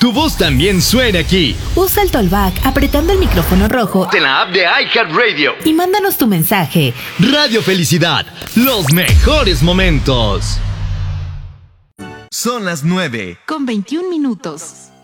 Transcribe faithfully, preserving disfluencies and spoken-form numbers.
tu voz también suene aquí. Usa el Tollback apretando el micrófono rojo En la app de iHeartRadio. y mándanos tu mensaje. Radio Felicidad, los mejores momentos. Son las nueve. Con veintiún minutos.